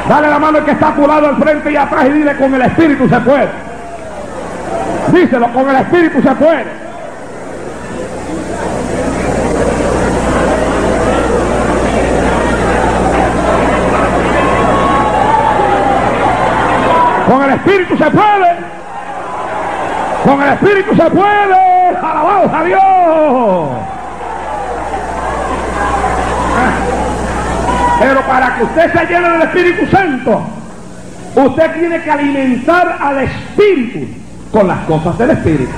Dale la mano al que está a tu lado al frente y atrás y dile: con el Espíritu se puede. Díselo: con el Espíritu se puede. Con el Espíritu se puede. Con el Espíritu se puede. Alabado a Dios. Pero para que usted se llene del Espíritu Santo, usted tiene que alimentar al Espíritu con las cosas del Espíritu.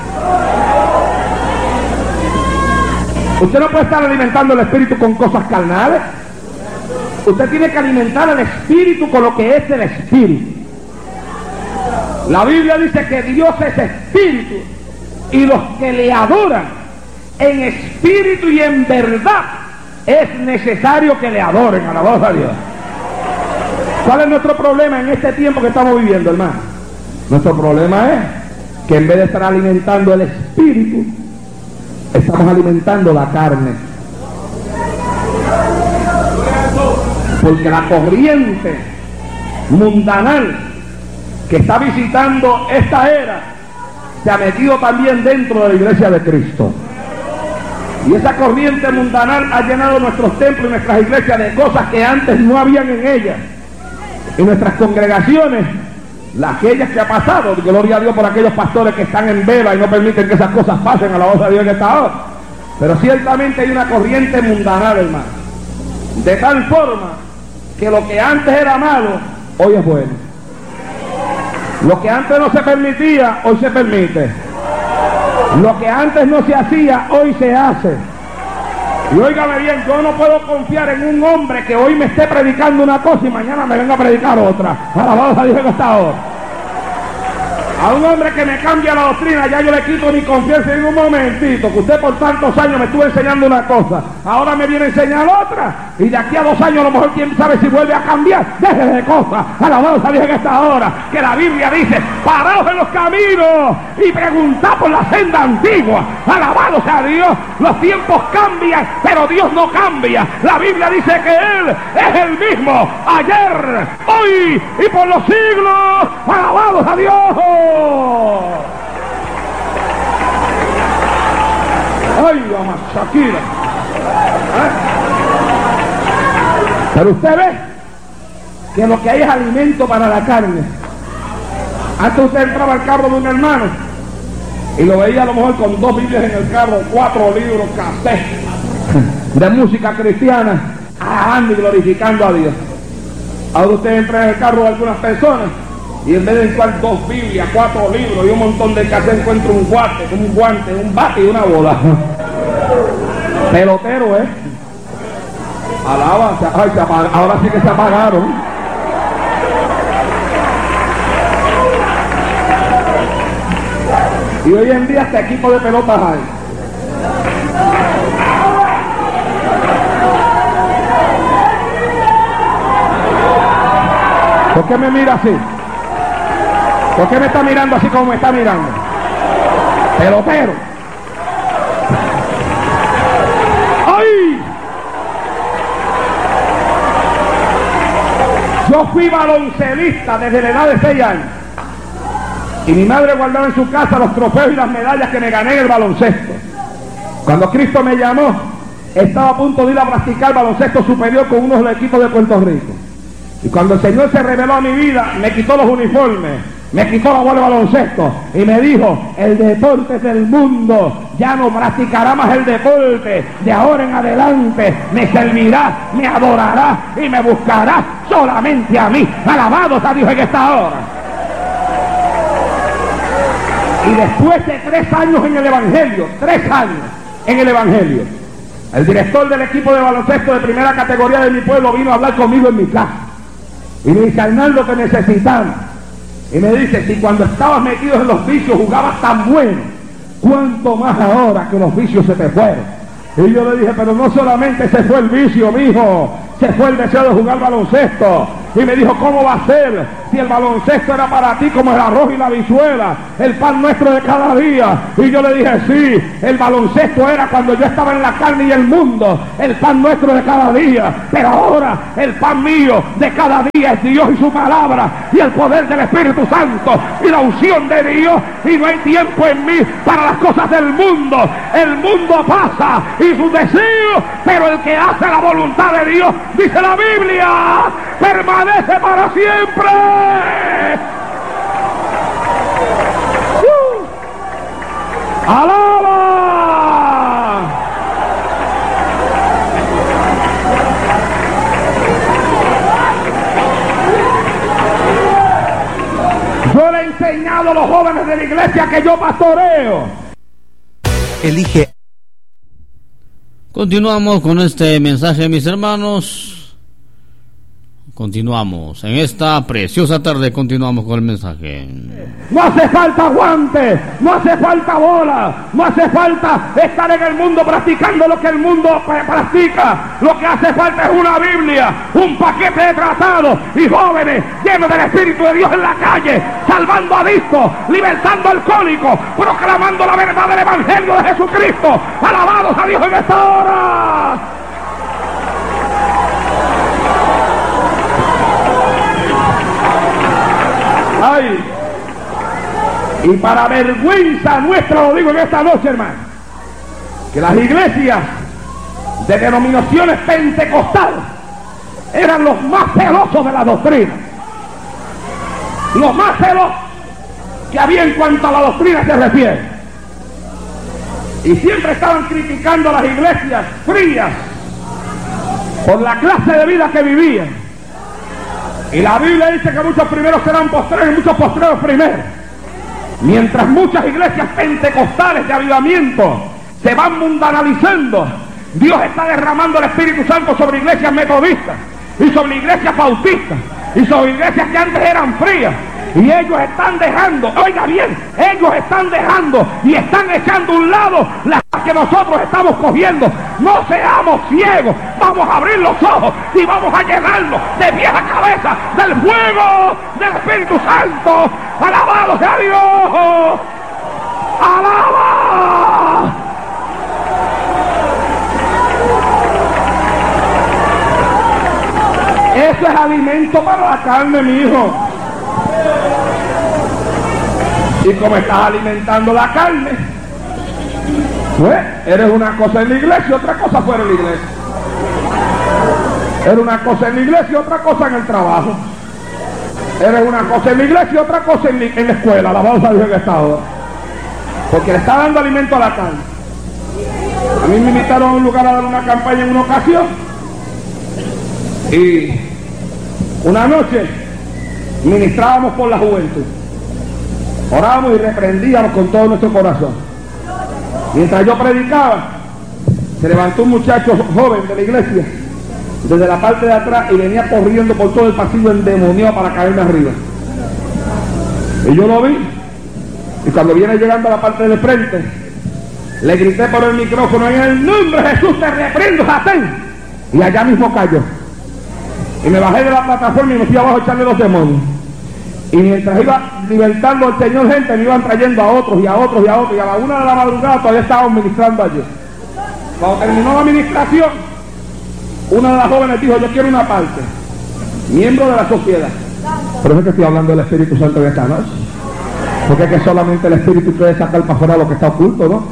Usted no puede estar alimentando el Espíritu con cosas carnales. Usted tiene que alimentar al Espíritu con lo que es el Espíritu. La Biblia dice que Dios es Espíritu, y los que le adoran en espíritu y en verdad es necesario que le adoren. Alabado a Dios. ¿Cuál es nuestro problema en este tiempo que estamos viviendo, hermano? Nuestro problema es que en vez de estar alimentando el Espíritu, estamos alimentando la carne. Porque la corriente mundanal que está visitando esta era se ha metido también dentro de la iglesia de Cristo. Y esa corriente mundanal ha llenado nuestros templos y nuestras iglesias de cosas que antes no habían en ellas. Y nuestras congregaciones, aquellas que ha pasado, gloria a Dios por aquellos pastores que están en vela y no permiten que esas cosas pasen a la voz de Dios que está ahora. Pero ciertamente hay una corriente mundanal, hermano. De tal forma que lo que antes era malo, hoy es bueno. Lo que antes no se permitía, hoy se permite. Lo que antes no se hacía, hoy se hace. Y óigame bien, yo no puedo confiar en un hombre que hoy me esté predicando una cosa y mañana me venga a predicar otra. Alabado a Dios que está ahora. A un hombre que me cambia la doctrina, ya yo le quito mi confianza en un momentito, que usted por tantos años me estuvo enseñando una cosa, ahora me viene a enseñar otra, y de aquí a 2 años a lo mejor quién sabe si vuelve a cambiar. Deje de cosas. Alabado a Dios que está ahora, que la Biblia dice: paraos en los caminos y preguntad por la senda antigua. Alabado sea Dios. Los tiempos cambian, pero Dios no cambia. La Biblia dice que Él es el mismo ayer, hoy y por los siglos. Alabado a Dios. Ay, vamos, Shakira. Pero usted ve que lo que hay es alimento para la carne. Antes usted entraba al carro de un hermano y lo veía a lo mejor con 2 Biblias en el carro, 4 libros, cassettes de música cristiana, alabando y glorificando a Dios. Ahora usted entra en el carro de algunas personas y en vez de encontrar 2 Biblias, 4 libros y un montón de cassettes, encuentra un guante, un bate y una bola. Pelotero, Alaba, ay, ahora sí que se apagaron. Y hoy en día este equipo de pelotas hay. ¿Por qué me mira así? ¿Por qué me está mirando así como me está mirando? Pelotero. ¡Ay! Yo fui baloncelista desde la edad de 6 años. Y mi madre guardaba en su casa los trofeos y las medallas que me gané en el baloncesto. Cuando Cristo me llamó, estaba a punto de ir a practicar baloncesto superior con uno de los equipos de Puerto Rico. Y cuando el Señor se reveló a mi vida, me quitó los uniformes, me quitó la bola de baloncesto y me dijo: el deporte es del mundo, ya no practicará más el deporte, de ahora en adelante me servirá, me adorará y me buscará solamente a mí. Alabado sea Dios en esta hora. Y después de 3 años en el Evangelio, 3 años en el Evangelio, el director del equipo de baloncesto de primera categoría de mi pueblo vino a hablar conmigo en mi casa. Y me dice: Arnaldo, te necesitamos. Y me dice: si cuando estabas metido en los vicios jugabas tan bueno, ¿cuánto más ahora que los vicios se te fueron? Y yo le dije: pero no solamente se fue el vicio, mijo, se fue el deseo de jugar baloncesto. y me dijo, ¿cómo va a ser si el baloncesto era para ti como el arroz y la habichuela, el pan nuestro de cada día? Y yo le dije, sí, el baloncesto era cuando yo estaba en la carne y el mundo, el pan nuestro de cada día, pero ahora el pan mío de cada día es Dios y su palabra y el poder del Espíritu Santo y la unción de Dios, y no hay tiempo en mí para las cosas del mundo. El mundo pasa y sus deseos, pero el que hace la voluntad de Dios, dice la Biblia, permanece para siempre. ¡Alaba! Yo le he enseñado a los jóvenes de la iglesia que yo pastoreo. Elige. Continuamos con este mensaje, mis hermanos. Continuamos en esta preciosa tarde. Continuamos con el mensaje. No hace falta guantes, no hace falta bola, no hace falta estar en el mundo practicando lo que el mundo practica. Lo que hace falta es una Biblia, un paquete de tratados y jóvenes llenos del Espíritu de Dios en la calle, salvando adictos, libertando alcohólicos, proclamando la verdad del Evangelio de Jesucristo. Alabados a Dios en esta hora. Ay, y para vergüenza nuestra, lo digo en esta noche, hermano, que las iglesias de denominaciones pentecostales eran los más celosos de la doctrina, los más celosos que había en cuanto a la doctrina se refiere, y siempre estaban criticando a las iglesias frías por la clase de vida que vivían. Y la Biblia dice que muchos primeros serán postreros y muchos postreros primeros. Mientras muchas iglesias pentecostales de avivamiento se van mundanalizando, Dios está derramando el Espíritu Santo sobre iglesias metodistas y sobre iglesias bautistas y sobre iglesias que antes eran frías. Y ellos están dejando, oiga bien, ellos están dejando y están echando a un lado las que nosotros estamos cogiendo. No seamos ciegos, vamos a abrir los ojos y vamos a llenarnos de pies a cabeza del fuego del Espíritu Santo. ¡Alabado sea Dios! ¡Alaba! Eso es alimento para la carne, mi hijo. Y como estás alimentando la carne, pues eres una cosa en la iglesia y otra cosa fuera de la iglesia. Eres una cosa en la iglesia y otra cosa en el trabajo. Eres una cosa en la iglesia y otra cosa en la escuela. Alabado a Dios en esta hora. Porque le está dando alimento a la carne. A mí me invitaron a un lugar a dar una campaña en una ocasión. Y una noche ministrábamos por la juventud. Orábamos y reprendíamos con todo nuestro corazón. Mientras yo predicaba, se levantó un muchacho joven de la iglesia desde la parte de atrás y venía corriendo por todo el pasillo endemoniado para caerme arriba. Y yo lo vi, y cuando viene llegando a la parte de frente, le grité por el micrófono: en el nombre de Jesús te reprendo, Satán. Y allá mismo cayó. Y me bajé de la plataforma y me fui abajo a echarle los demonios. Y mientras iba libertando al Señor gente, me iban trayendo a otros y a otros y a otros. Y a la 1 de la madrugada todavía estábamos ministrando allí. Cuando terminó la administración, una de las jóvenes dijo: yo quiero una parte, miembro de la sociedad. Por eso es que estoy hablando del Espíritu Santo de esta noche. Porque es que solamente el Espíritu puede sacar para afuera lo que está oculto, ¿no?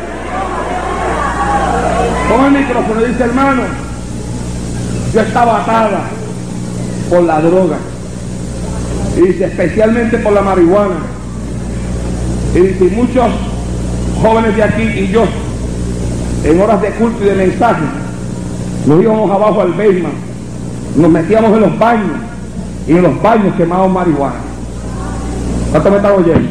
Toma el micrófono y dice: hermano, yo estaba atada por la droga. Y dice, especialmente por la marihuana. Y dice, muchos jóvenes de aquí y yo, en horas de culto y de mensaje, nos íbamos abajo al basement, nos metíamos en los baños, y en los baños quemábamos marihuana. ¿Cuánto me están oyendo?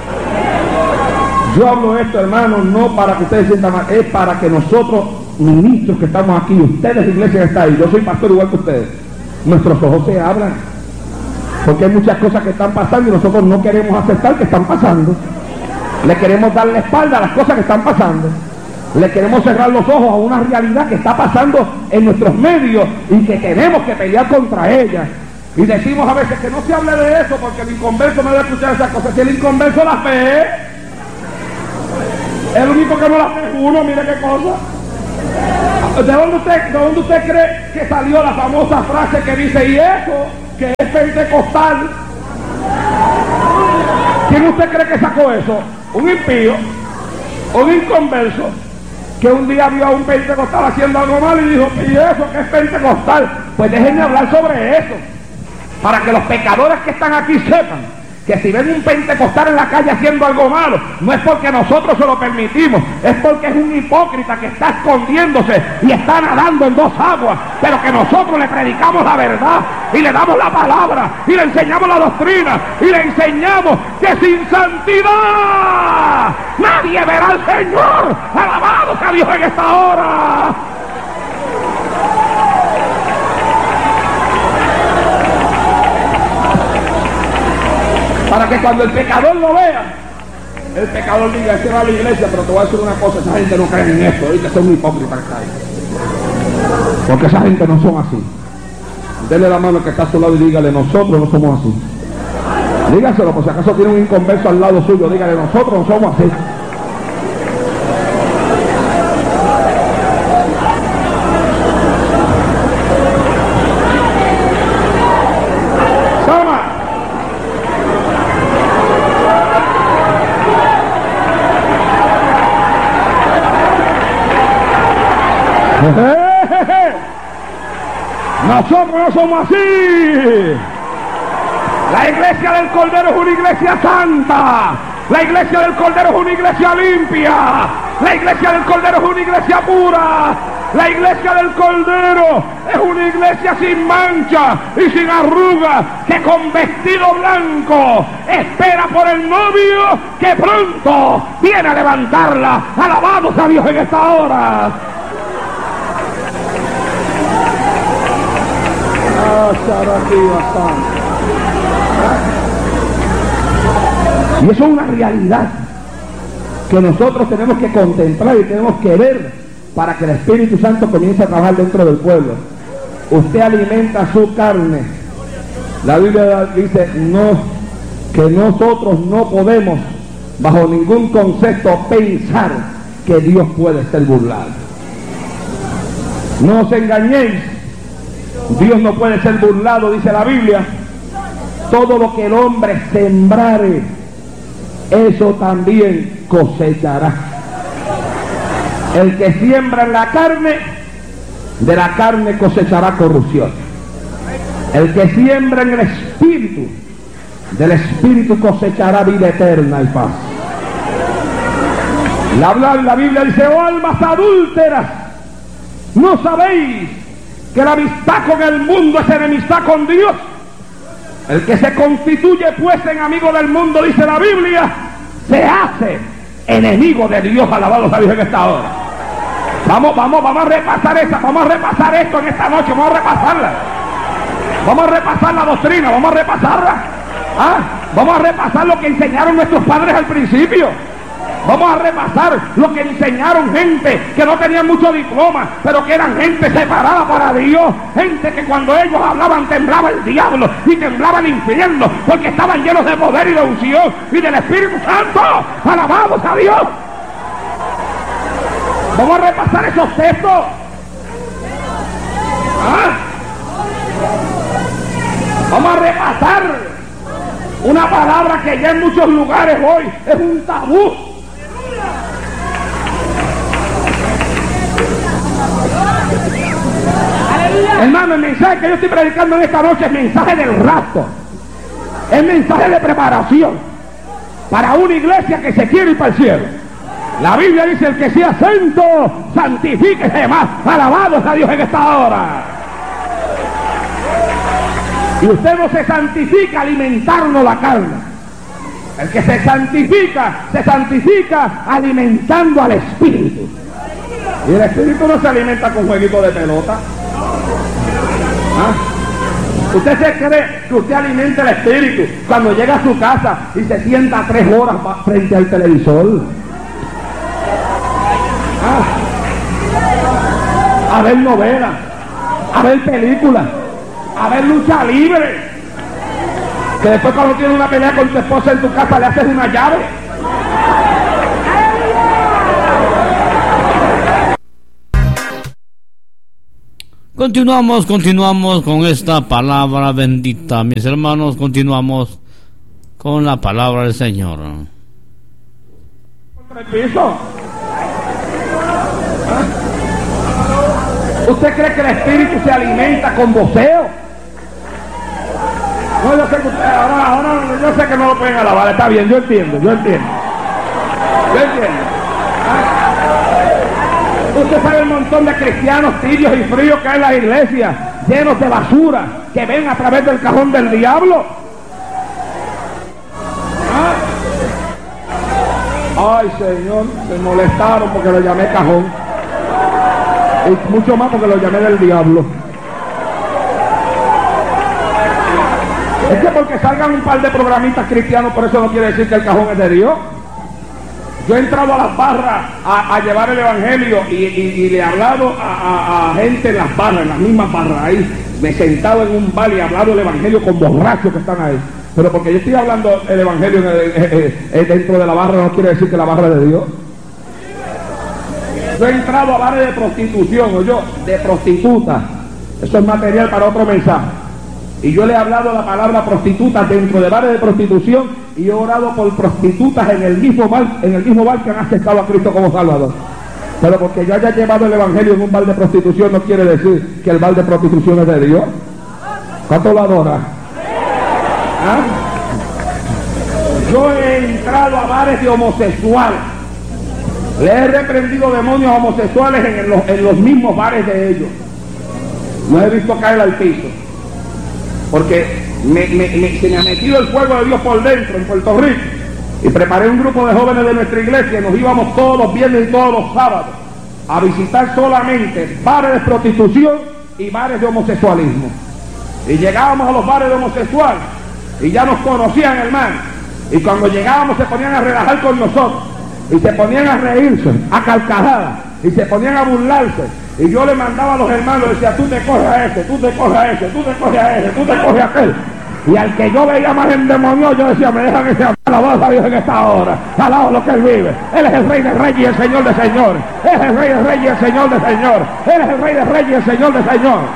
Yo hablo esto, hermano, no para que ustedes sientan mal, es para que nosotros, ministros que estamos aquí, ustedes, iglesia que está ahí, yo soy pastor igual que ustedes, nuestros ojos se abran. Porque hay muchas cosas que están pasando y nosotros no queremos aceptar que están pasando. Le queremos dar la espalda a las cosas que están pasando. Le queremos cerrar los ojos a una realidad que está pasando en nuestros medios y que tenemos que pelear contra ella. Y decimos a veces que no se hable de eso porque el inconverso no debe escuchar esas cosas. Si el inconverso las ve, el único que no las ve es uno, mire qué cosa. ¿De dónde usted cree que salió la famosa frase que dice, y eso, que es pentecostal? ¿Quién usted cree que sacó eso? Un impío, un inconverso, que un día vio a un pentecostal haciendo algo mal y dijo, y eso que es pentecostal. Pues déjenme hablar sobre eso, para que los pecadores que están aquí sepan que si ven un pentecostal en la calle haciendo algo malo, no es porque nosotros se lo permitimos, es porque es un hipócrita que está escondiéndose y está nadando en dos aguas, pero que nosotros le predicamos la verdad y le damos la palabra y le enseñamos la doctrina y le enseñamos que sin santidad nadie verá al Señor. Alabado sea Dios en esta hora. Para que cuando el pecador lo vea, el pecador diga, este va a la iglesia, pero te voy a decir una cosa, esa gente no cree en esto, ahorita son hipócritas que está ahí. Porque esa gente no son así. Dele la mano que está a su lado y dígale, nosotros no somos así. Dígaselo, por si acaso tiene un inconverso al lado suyo, dígale, nosotros no somos así. Nosotros no somos así. La iglesia del Cordero es una iglesia santa. La iglesia del Cordero es una iglesia limpia. La iglesia del Cordero es una iglesia pura. La iglesia del Cordero es una iglesia sin mancha y sin arruga, que con vestido blanco espera por el novio que pronto viene a levantarla. Alabados a Dios en esta hora. Y eso es una realidad que nosotros tenemos que contemplar y tenemos que ver para que el Espíritu Santo comience a trabajar dentro del pueblo. Usted alimenta su carne. La Biblia dice que nosotros no podemos bajo ningún concepto pensar que Dios puede ser burlado. No os engañéis, Dios no puede ser burlado, dice la Biblia. Todo lo que el hombre sembrare, eso también cosechará. El que siembra en la carne, de la carne cosechará corrupción. El que siembra en el Espíritu, del Espíritu cosechará vida eterna y paz. La Biblia dice, oh almas adúlteras, ¿no sabéis que la amistad con el mundo es enemistad con Dios? El que se constituye pues en amigo del mundo, dice la Biblia, se hace enemigo de Dios. Alabado sea Dios en esta hora. Vamos a repasar esto en esta noche, vamos a repasarla. Vamos a repasar la doctrina, vamos a repasarla. Vamos a repasar lo que enseñaron nuestros padres al principio. Vamos a repasar lo que enseñaron gente que no tenían mucho diploma, pero que eran gente separada para Dios. Gente que cuando ellos hablaban temblaba el diablo y temblaba el infierno, porque estaban llenos de poder y de unción y del Espíritu Santo. ¡Alabados a Dios! Vamos a repasar esos textos. Vamos a repasar una palabra que ya en muchos lugares hoy es un tabú. Hermano, el mensaje que yo estoy predicando en esta noche es mensaje del rapto. Es mensaje de preparación para una iglesia que se quiere ir para el cielo. La Biblia dice, el que sea santo, santifíquese más. Alabados a Dios en esta hora. Y usted no se santifica alimentando la carne. El que se santifica alimentando al Espíritu. Y el Espíritu no se alimenta con jueguitos de pelota. ¿Usted se cree que usted alimenta el Espíritu cuando llega a su casa y se sienta 3 horas frente al televisor? A ver novelas, a ver películas. a ver lucha libre. Que después cuando tienes una pelea con tu esposa en tu casa le haces una llave. Continuamos con esta palabra bendita. Mis hermanos, continuamos con la palabra del Señor. Contra el piso. ¿Usted cree que el espíritu se alimenta con voceo? No, yo sé que usted, ahora yo sé que no lo pueden alabar, está bien, yo entiendo. Usted sabe el montón de cristianos tibios y fríos que hay en las iglesias, llenos de basura, que ven a través del cajón del diablo. Ay, Señor, se molestaron porque lo llamé cajón. Y mucho más porque lo llamé del diablo. Es que porque salgan un par de programistas cristianos, por eso no quiere decir que el cajón es de Dios. Yo he entrado a las barras a llevar el evangelio y le he hablado a gente en las barras, en las mismas barras ahí. Me he sentado en un bar y he hablado el evangelio con borrachos que están ahí. Pero porque yo estoy hablando el evangelio dentro de la barra no quiere decir que la barra es de Dios. Yo he entrado a bares de prostitución, de prostitutas. Eso es material para otro mensaje. Y yo le he hablado la palabra prostituta dentro de bares de prostitución y he orado por prostitutas en el mismo bar que han aceptado a Cristo como Salvador. Pero porque yo haya llevado el evangelio en un bar de prostitución no quiere decir que el bar de prostitución es de Dios. ¿Cuánto lo adora? ¿Ah? Yo he entrado a bares de homosexuales. Le he reprendido demonios homosexuales en los mismos bares de ellos. No he visto caer al piso. Porque se me ha metido el fuego de Dios por dentro en Puerto Rico. Y preparé un grupo de jóvenes de nuestra iglesia. Nos íbamos todos los viernes y todos los sábados a visitar solamente bares de prostitución y bares de homosexualismo. Y llegábamos a los bares de homosexuales y ya nos conocían, hermano. Y cuando llegábamos se ponían a relajar con nosotros. Y se ponían a reírse, a carcajadas, y se ponían a burlarse. Y yo le mandaba a los hermanos, decía, tú te coges a ese, tú te coges a ese, tú te coges a ese, tú te coges a aquel. Y al que yo veía más endemoniado, yo decía, me dejan ese alabado a Dios en esta hora. Alabado lo que Él vive. Él es el Rey de Reyes y el Señor de Señores. Él es el Rey de Reyes y el Señor de Señores. Él es el Rey de Reyes y el Señor de Señores.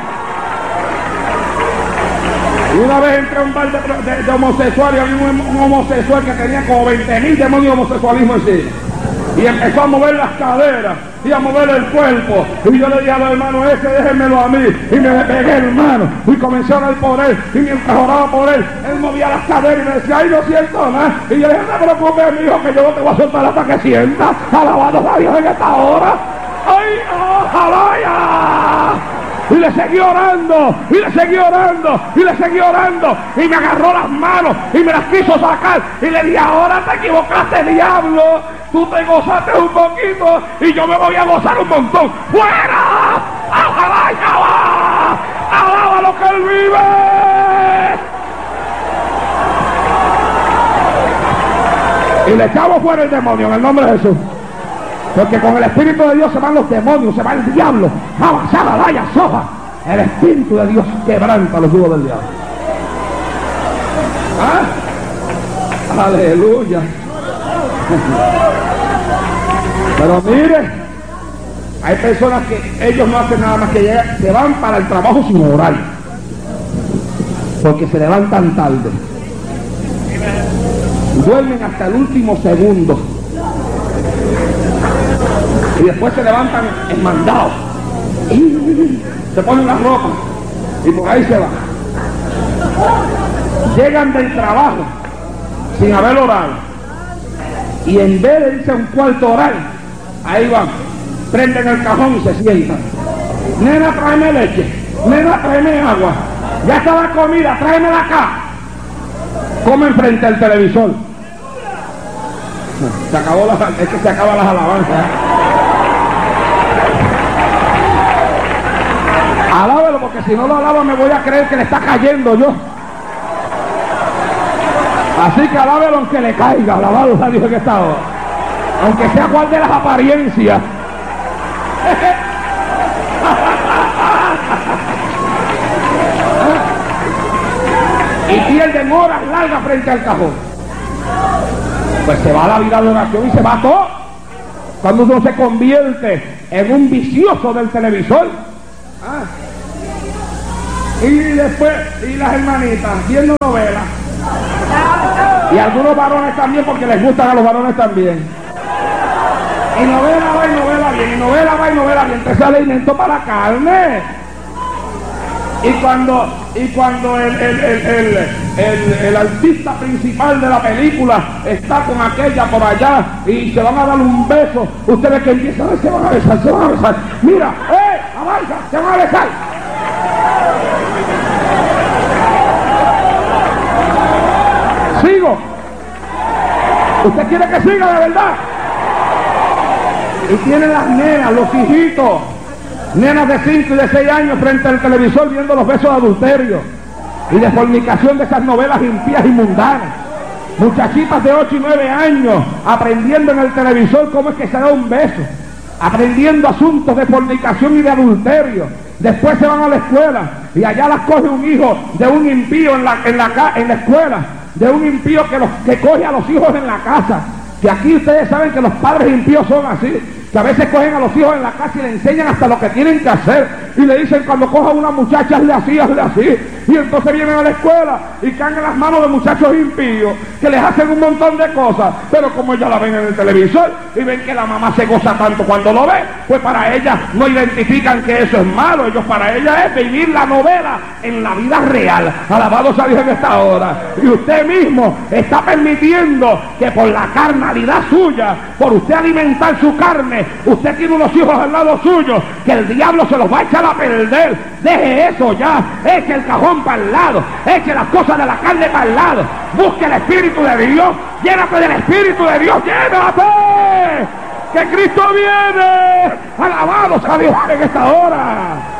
Y una vez entré a un bar de homosexual y había un homosexual que tenía como 20.000 demonios de homosexualismo en sí. Y empezó a mover las caderas y a mover el cuerpo. Y yo le dije a los hermanos, ese déjenmelo a mí. Y me pegué, hermano. Y comencé a orar por él. Y mientras oraba por él, él movía las caderas y me decía, ay, no siento nada. Y yo le dije, no te preocupes, mi hijo, que yo no te voy a soltar hasta que sienta. Alabado a Dios en esta hora. ¡Ay, ojalá! Y le seguí orando, y le seguí orando, y le seguí orando, y me agarró las manos, y me las quiso sacar, y le dije, ahora te equivocaste, diablo, tú te gozaste un poquito, y yo me voy a gozar un montón, ¡fuera! ¡Ojalá y alaba! ¡Alaba lo que Él vive! Y le echamos fuera el demonio en el nombre de Jesús. Porque con el Espíritu de Dios se van los demonios, se va el diablo. Avanzada, vaya, soja. El Espíritu de Dios quebranta los yugos del diablo. ¿Ah? Aleluya. Pero mire, hay personas que ellos no hacen nada más que llegar, se van para el trabajo sin horario. Porque se levantan tarde. Duermen hasta el último segundo. Y después se levantan enmandados. Se ponen la ropa. Y por ahí se van. Llegan del trabajo sin haber orado. Y en vez de irse a un cuarto a orar, ahí van. Prenden el cajón y se sientan. Nena, tráeme leche. Nena, tráeme agua. Ya está la comida, tráemela acá. Comen frente al televisor. Se acabó es que se acaban las alabanzas. Alábelo, porque si no lo alaba me voy a creer que le está cayendo yo. Así que alábelo aunque le caiga, alabado a Dios en esta hora. Aunque sea cual de las apariencias. y pierden horas largas frente al cajón. Pues se va la vida de oración y se va todo. Cuando uno se convierte en un vicioso del televisor. Y después, y las hermanitas viendo novelas. Y algunos varones también, porque les gustan a los varones también. Y novela va y novela bien, y novela va y novela bien. Entonces es alimento para la carne. Y cuando el artista principal de la película está con aquella por allá y se van a dar un beso, ustedes que empiezan, se van a besar, se van a besar. Mira, avanza, se van a besar. Sigo. ¿Usted quiere que siga de verdad? Y tienen las nenas, los hijitos, nenas de 5 y de 6 años frente al televisor viendo los besos de adulterio y de fornicación de esas novelas impías y mundanas. Muchachitas de 8 y 9 años aprendiendo en el televisor cómo es que se da un beso, aprendiendo asuntos de fornicación y de adulterio. Después se van a la escuela y allá las coge un hijo de un impío en la escuela, de un impío que coge a los hijos en la casa. Que aquí ustedes saben que los padres impíos son así, que a veces cogen a los hijos en la casa y le enseñan hasta lo que tienen que hacer, y le dicen cuando coja a una muchacha hazle así, y entonces vienen a la escuela y caen en las manos de muchachos impíos que les hacen un montón de cosas, pero como ellas la ven en el televisor y ven que la mamá se goza tanto cuando lo ve, pues para ellas no identifican que eso es malo. Ellos, para ellas es vivir la novela en la vida real. Alabado sea Dios en esta hora. Y usted mismo está permitiendo que por la carnalidad suya, por usted alimentar su carne, usted tiene unos hijos al lado suyo que el diablo se los va a echar a perder. Deje eso ya, eche el cajón para el lado, eche las cosas de la carne para el lado, busque el Espíritu de Dios, llénate del Espíritu de Dios, llénate, que Cristo viene. Alabado sea Dios en esta hora.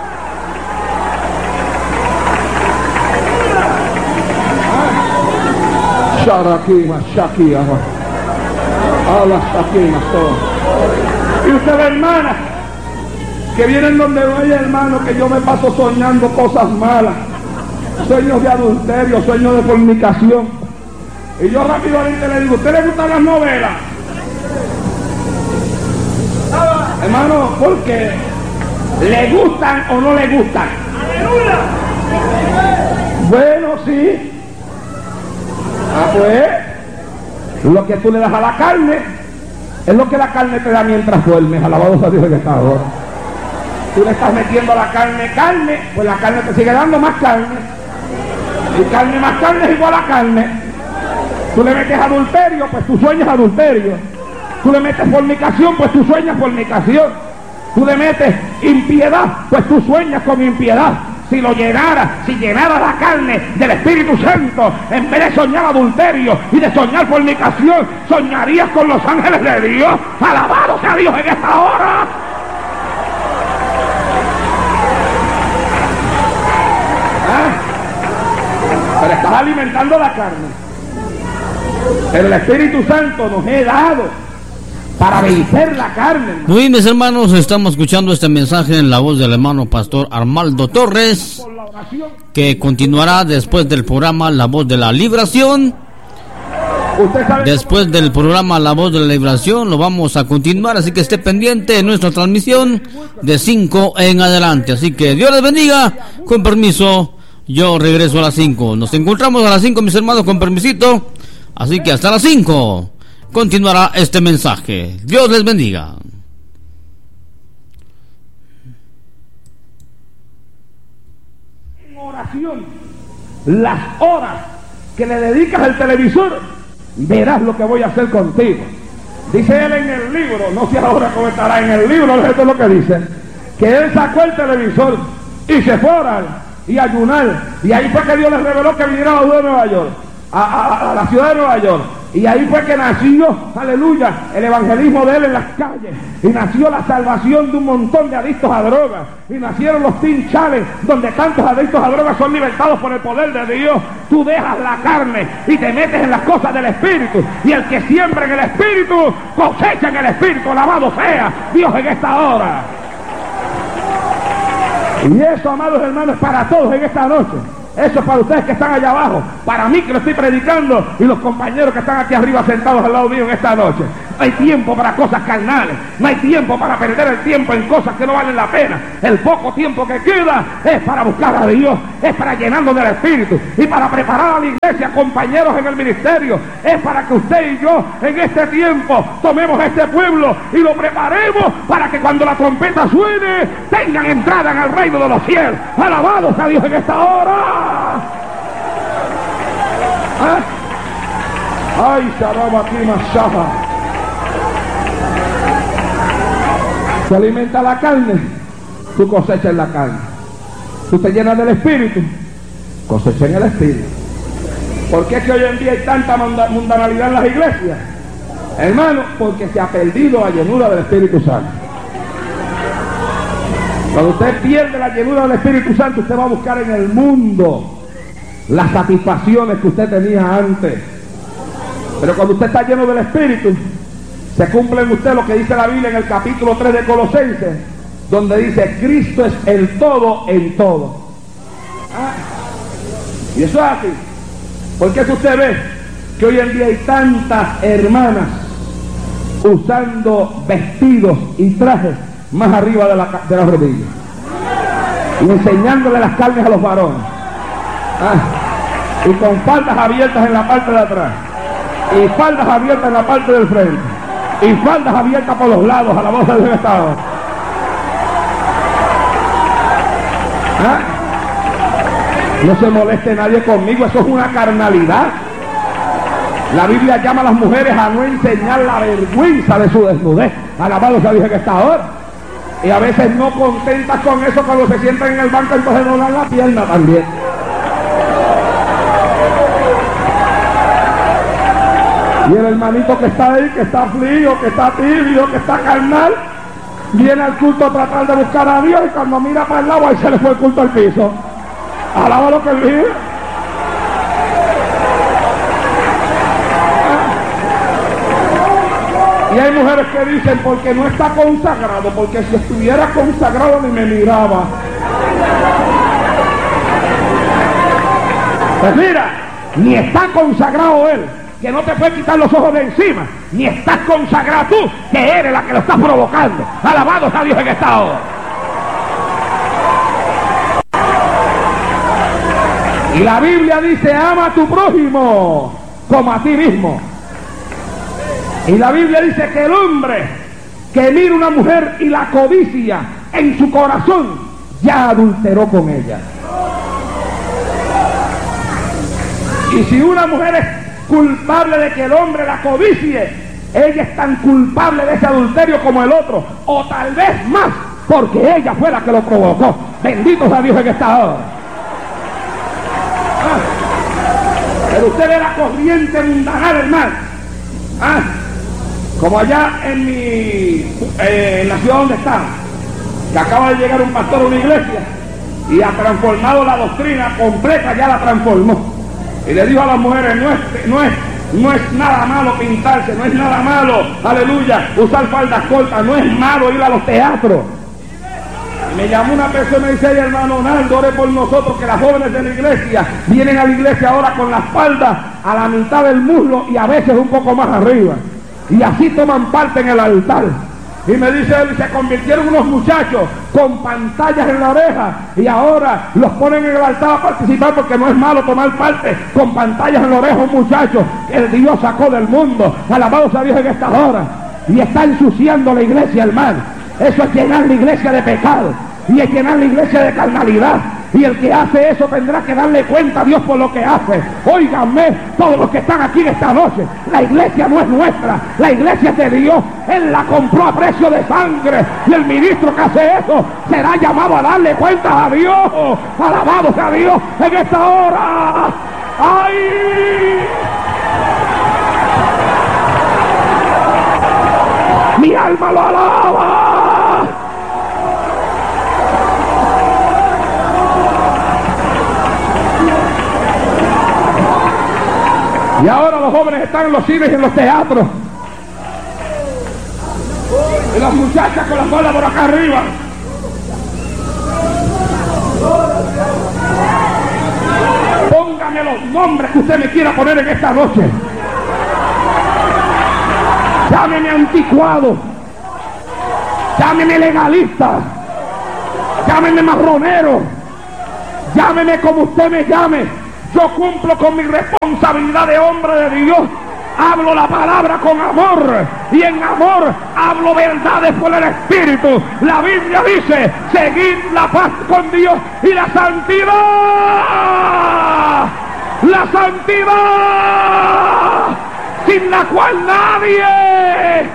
Sharakima, Shakia, Ala Shakima, todo. Y ustedes, hermanas, que vienen donde no hay hermano, que yo me paso soñando cosas malas, sueños de adulterio, sueños de fornicación, y yo rápidamente le digo, ¿usted le gustan las novelas? Hermano, ¿por qué? ¿Le gustan o no le gustan? ¡Aleluya! Bueno, sí. Pues lo que tú le das a la carne es lo que la carne te da mientras duermes. Alabado sea Dios en esta hora. Tú le estás metiendo a la carne, pues la carne te sigue dando más carne. Y carne más carne es igual a carne. Tú le metes adulterio, pues tú sueñas adulterio. Tú le metes fornicación, pues tú sueñas fornicación. Tú le metes impiedad, pues tú sueñas con impiedad. Si llenara la carne del Espíritu Santo, en vez de soñar adulterio y de soñar fornicación, soñarías con los ángeles de Dios. Alabado sea Dios en esta hora. Pero estás alimentando la carne. Pero el Espíritu Santo nos ha dado para vencer la carne, hermano. Muy bien, mis hermanos, estamos escuchando este mensaje en la voz del hermano pastor Armaldo Torres, que continuará después del programa La Voz de la Liberación. Después del programa La Voz de la Liberación lo vamos a continuar, así que esté pendiente de nuestra transmisión de 5 en adelante. Así que Dios les bendiga. Con permiso, yo regreso a las 5. Nos encontramos a las 5, mis hermanos, con permisito. Así que hasta las 5 continuará este mensaje. Dios les bendiga. En oración, las horas que le dedicas al televisor, verás lo que voy a hacer contigo. Dice él en el libro, no sé ahora cómo estará en el libro, esto es lo que dice, que él sacó el televisor y se fue a orar y a ayunar, y ahí fue que Dios les reveló que viniera a la ciudad de Nueva York, a la ciudad de Nueva York. Y ahí fue que nació, aleluya, el evangelismo de él en las calles. Y nació la salvación de un montón de adictos a drogas. Y nacieron los Teen Challenge, donde tantos adictos a drogas son libertados por el poder de Dios. Tú dejas la carne y te metes en las cosas del Espíritu. Y el que siembra en el Espíritu, cosecha en el Espíritu. Alabado sea Dios en esta hora. Y eso, amados hermanos, para todos en esta noche. Eso es para ustedes que están allá abajo, para mí que lo estoy predicando y los compañeros que están aquí arriba sentados al lado mío en esta noche. No hay tiempo para cosas carnales, no hay tiempo para perder el tiempo en cosas que no valen la pena. El poco tiempo que queda es para buscar a Dios, es para llenarnos del Espíritu y para preparar a la iglesia, compañeros en el ministerio. Es para que usted y yo en este tiempo tomemos este pueblo y lo preparemos para que cuando la trompeta suene tengan entrada en el reino de los cielos. Alabados a Dios en esta hora. Ay, Sharaba aquí Mashaha. Se alimenta la carne, tú cosechas la carne. Tú te llenas del Espíritu, cosecha en el Espíritu. ¿Por qué es que hoy en día hay tanta mundanalidad en las iglesias? Hermano, porque se ha perdido la llenura del Espíritu Santo. Cuando usted pierde la llenura del Espíritu Santo, usted va a buscar en el mundo las satisfacciones que usted tenía antes. Pero cuando usted está lleno del Espíritu, se cumple en usted lo que dice la Biblia en el capítulo 3 de Colosenses, donde dice: Cristo es el todo en todo. Y eso es así. Porque si usted ve que hoy en día hay tantas hermanas usando vestidos y trajes más arriba de las rodillas y enseñándole las carnes a los varones, y con faldas abiertas en la parte de atrás y faldas abiertas en la parte del frente y faldas abiertas por los lados, a la voz del Estado. No se moleste nadie conmigo, eso es una carnalidad. La Biblia llama a las mujeres a no enseñar la vergüenza de su desnudez. Alabado sea Dios en esta hora. Y a veces no contentas con eso, cuando se sientan en el banco, entonces no dan la pierna también. Y el hermanito que está ahí, que está frío, que está tibio, que está carnal, viene al culto a tratar de buscar a Dios, y cuando mira para el lado, ahí se le fue el culto al piso. Alaba lo que él vive. Y hay mujeres que dicen: porque no está consagrado, porque si estuviera consagrado ni me miraba. Pues mira, ni está consagrado él, que no te puede quitar los ojos de encima, ni estás consagrado tú, que eres la que lo estás provocando. Alabado sea Dios en esta hora. Y la Biblia dice: ama a tu prójimo como a ti mismo. Y la Biblia dice que el hombre que mira una mujer y la codicia en su corazón, ya adulteró con ella. Y si una mujer es culpable de que el hombre la codicie, ella es tan culpable de ese adulterio como el otro, o tal vez más, porque ella fue la que lo provocó. Bendito sea Dios en esta hora. Pero usted ve la corriente mundanal, hermano. Como allá en la ciudad donde estamos, que acaba de llegar un pastor a una iglesia y ha transformado la doctrina completa, ya la transformó. Y le dijo a las mujeres: no es nada malo pintarse, no es nada malo, aleluya, usar faldas cortas, no es malo ir a los teatros. Me llamó una persona y dice: hermano Naldo, ore por nosotros, que las jóvenes de la iglesia vienen a la iglesia ahora con las faldas a la mitad del muslo y a veces un poco más arriba, y así toman parte en el altar. Y me dice él: se convirtieron unos muchachos con pantallas en la oreja y ahora los ponen en el altar a participar, porque no es malo tomar parte con pantallas en la oreja. Un muchacho que el Dios sacó del mundo, alabado sea Dios en esta hora, y está ensuciando la iglesia, hermano. Eso es llenar la iglesia de pecado y es llenar la iglesia de carnalidad. Y el que hace eso tendrá que darle cuenta a Dios por lo que hace. Óiganme, todos los que están aquí en esta noche, la iglesia no es nuestra, la iglesia es de Dios. Él la compró a precio de sangre, y el ministro que hace eso será llamado a darle cuentas a Dios. Alabado sea Dios en esta hora. ¡Ay! Mi alma lo alaba. Y ahora los jóvenes están en los cines y en los teatros, y las muchachas con las bolas por acá arriba. Llámeme los nombres que usted me quiera poner en esta noche. Llámeme anticuado. Llámeme legalista. Llámeme marronero. Llámeme como usted me llame. Yo cumplo con mi responsabilidad de hombre de Dios. Hablo la palabra con amor, y en amor hablo verdades por el Espíritu. La Biblia dice: seguid la paz con Dios y la santidad. La santidad, sin la cual nadie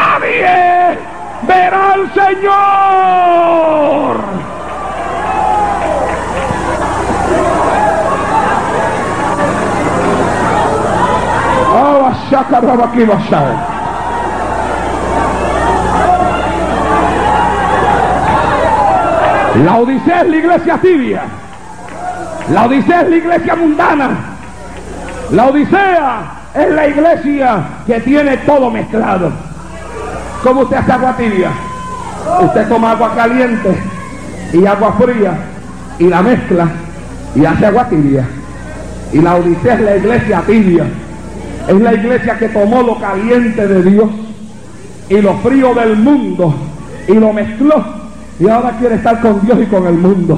verá al Señor. La Odisea es la iglesia tibia. La Odisea es la iglesia mundana. La Odisea es la iglesia que tiene todo mezclado. ¿Cómo usted hace agua tibia? Usted toma agua caliente y agua fría y la mezcla y hace agua tibia. Y la Odisea es la iglesia tibia. Es la iglesia que tomó lo caliente de Dios y lo frío del mundo y lo mezcló, y ahora quiere estar con Dios y con el mundo.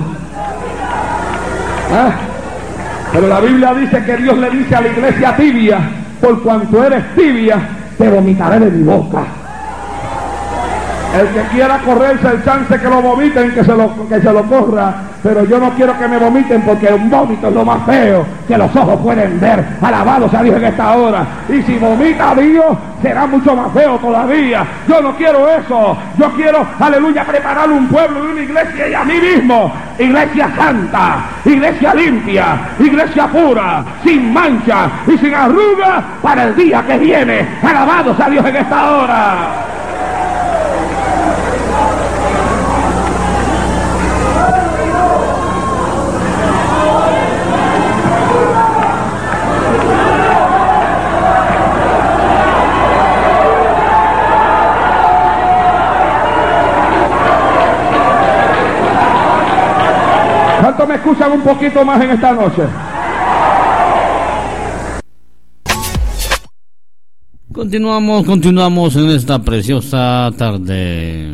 Pero la Biblia dice que Dios le dice a la iglesia tibia: por cuanto eres tibia, te vomitaré de mi boca. El que quiera correrse el chance que lo vomiten, que se lo corra, pero yo no quiero que me vomiten, porque un vómito es lo más feo que los ojos pueden ver. Alabado sea Dios en esta hora. Y si vomita a Dios, será mucho más feo todavía. Yo no quiero eso. Yo quiero, aleluya, preparar un pueblo y una iglesia, y a mí mismo, iglesia santa, iglesia limpia, iglesia pura, sin mancha y sin arruga, para el día que viene. Alabado sea Dios en esta hora. ¿Cuántos me escuchan un poquito más en esta noche? Continuamos en esta preciosa tarde.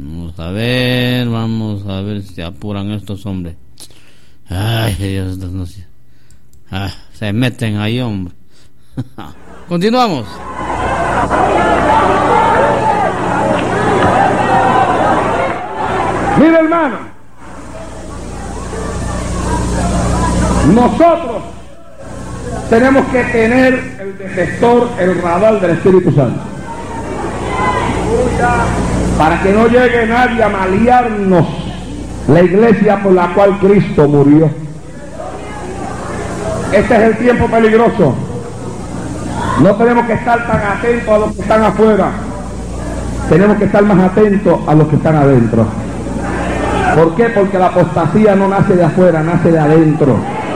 Vamos a ver si apuran estos hombres. Ay, Dios, no sé. Se meten ahí, hombre. Continuamos. Mira, hermano, nosotros tenemos que tener el detector, el radar del Espíritu Santo, para que no llegue nadie a malearnos la iglesia por la cual Cristo murió. Este es el tiempo peligroso. No tenemos que estar tan atentos a los que están afuera, tenemos que estar más atentos a los que están adentro. ¿Por qué? Porque la apostasía no nace de afuera, nace de adentro.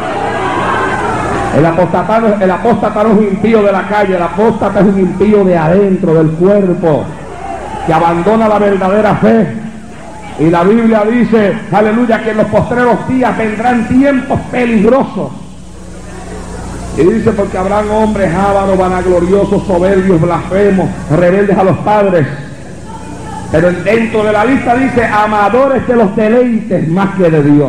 El apóstata no es un impío de la calle, el apóstata es un impío de adentro, del cuerpo, que abandona la verdadera fe. Y la Biblia dice, aleluya, que en los postreros días vendrán tiempos peligrosos. Y dice: porque habrán hombres ávaros, vanagloriosos, soberbios, blasfemos, rebeldes a los padres. Pero dentro de la lista dice: amadores de los deleites más que de Dios.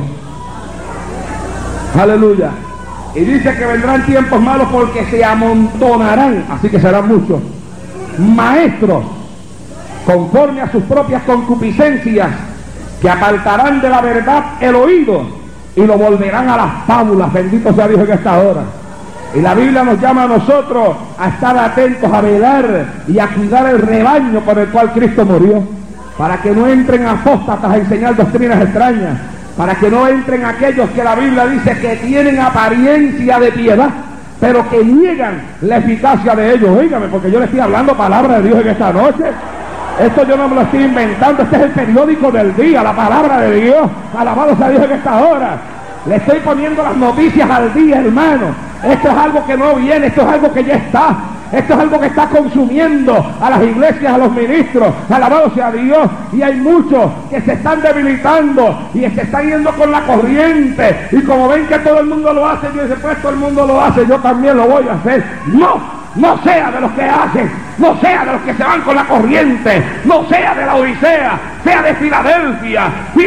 Aleluya. Y dice que vendrán tiempos malos porque se amontonarán, así que serán muchos, maestros conforme a sus propias concupiscencias, que apartarán de la verdad el oído y lo volverán a las fábulas. Bendito sea Dios en esta hora. Y la Biblia nos llama a nosotros a estar atentos, a velar y a cuidar el rebaño por el cual Cristo murió, para que no entren apóstatas a enseñar doctrinas extrañas, para que no entren aquellos que la Biblia dice que tienen apariencia de piedad, pero que niegan la eficacia de ellos. Óigame, porque yo le estoy hablando palabra de Dios en esta noche. Esto yo no me lo estoy inventando, este es el periódico del día, la palabra de Dios. Alabado sea Dios en esta hora. Le estoy poniendo las noticias al día, hermano. Esto es algo que no viene, esto es algo que ya está. Esto es algo que está consumiendo a las iglesias, a los ministros. Alabado sea Dios. Y hay muchos que se están debilitando y se están yendo con la corriente. Y como ven que todo el mundo lo hace, yo dicen, pues todo el mundo lo hace, yo también lo voy a hacer. No sea de los que hacen, no sea de los que se van con la corriente, no sea de la Odisea, sea de Filadelfia.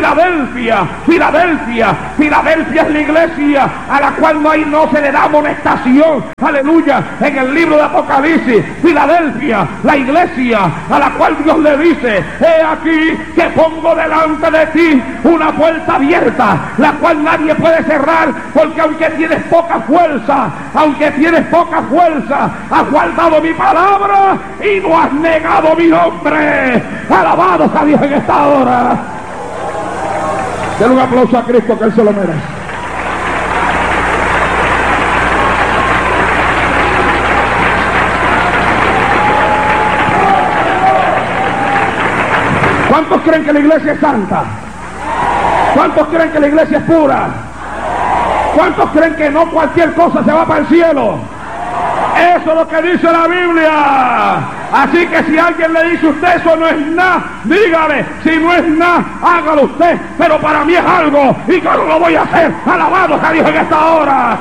Filadelfia es la iglesia a la cual no se le da amonestación. Aleluya. En el libro de Apocalipsis, Filadelfia, la iglesia a la cual Dios le dice: he aquí que pongo delante de ti una puerta abierta, la cual nadie puede cerrar, porque aunque tienes poca fuerza, has guardado mi palabra y no has negado mi nombre. Alabado sea Dios en esta hora. Denle un aplauso a Cristo, que Él se lo merece. ¿Cuántos creen que la iglesia es santa? ¿Cuántos creen que la iglesia es pura? ¿Cuántos creen que no cualquier cosa se va para el cielo? Eso es lo que dice la Biblia. Así que si alguien le dice a usted eso no es nada, dígale, si no es nada, hágalo usted, pero para mí es algo y yo no lo voy a hacer. Alabado sea Dios en esta hora.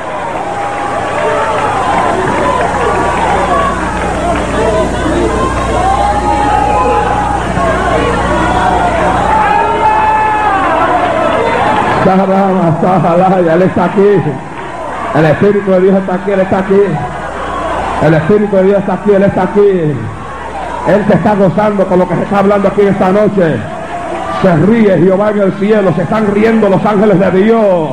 Él está aquí. El Espíritu de Dios está aquí, Él está aquí. El Espíritu de Dios está aquí, Él está aquí. Él se está gozando con lo que se está hablando aquí esta noche. Se ríe Jehová en el cielo, se están riendo los ángeles de Dios.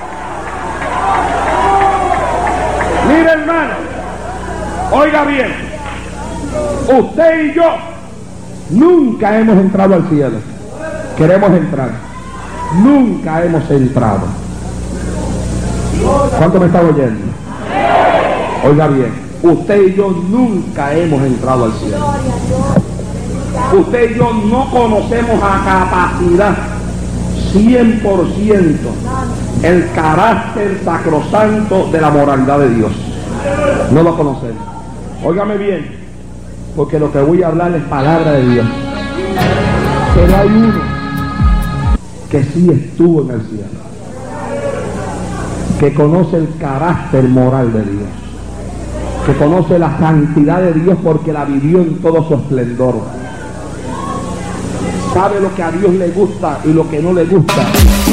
Mire, hermano, oiga bien, usted y yo nunca hemos entrado al cielo. Queremos entrar. Nunca hemos entrado. ¿Cuánto me está oyendo? Oiga bien, usted y yo nunca hemos entrado al cielo. Usted y yo no conocemos a capacidad 100% el carácter sacrosanto de la moralidad de Dios. No lo conocemos. Óigame bien, porque lo que voy a hablar es palabra de Dios. Pero hay uno que sí estuvo en el cielo, que conoce el carácter moral de Dios, que conoce la santidad de Dios porque la vivió en todo su esplendor. Sabe lo que a Dios le gusta y lo que no le gusta.